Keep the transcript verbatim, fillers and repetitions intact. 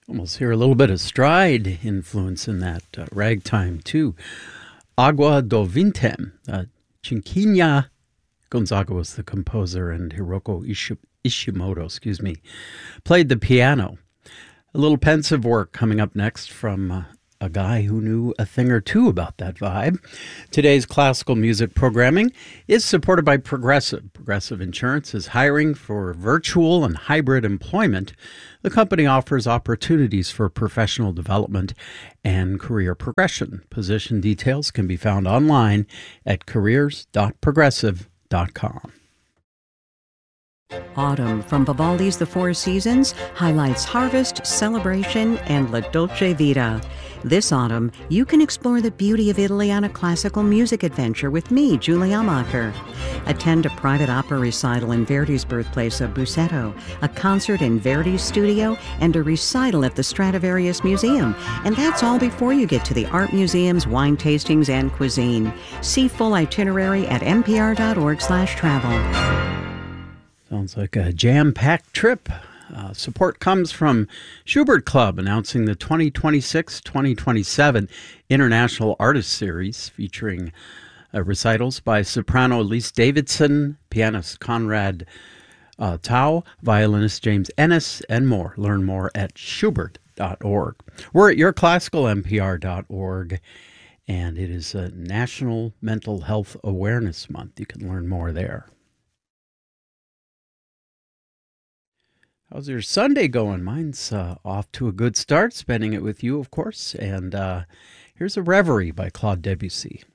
Almost hear a little bit of stride influence in that uh, ragtime, too. Agua do Vintem. Uh, Chinquinha Gonzaga was the composer, and Hiroko Ishi- Ishimoto, excuse me, played the piano. A little pensive work coming up next from uh, a guy who knew a thing or two about that vibe. Today's classical music programming is supported by Progressive. Progressive Insurance is hiring for virtual and hybrid employment. The company offers opportunities for professional development and career progression. Position details can be found online at careers dot progressive dot com. Autumn from Vivaldi's The Four Seasons highlights harvest, celebration, and La Dolce Vita. This autumn, you can explore the beauty of Italy on a classical music adventure with me, Julie Amacher. Attend a private opera recital in Verdi's birthplace of Busseto, a concert in Verdi's studio, and a recital at the Stradivarius Museum. And that's all before you get to the art museums, wine tastings, and cuisine. See full itinerary at n p r dot org slash travel. Sounds like a jam-packed trip. Uh, support comes from Schubert Club, announcing the twenty twenty-six twenty twenty-seven International Artist Series, featuring uh, recitals by soprano Elise Davidson, pianist Conrad uh, Tao, violinist James Ennis, and more. Learn more at schubert dot org. We're at your classical n p r dot org, and it is a National Mental Health Awareness Month. You can learn more there. How's your Sunday going? Mine's uh, off to a good start, spending it with you, of course. And uh, here's a Reverie by Claude Debussy.